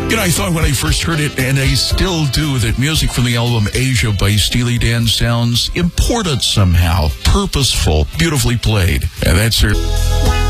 You know, I thought when I first heard it, and I still do, that music from the album Asia by Steely Dan sounds important somehow, purposeful, beautifully played. And that's her.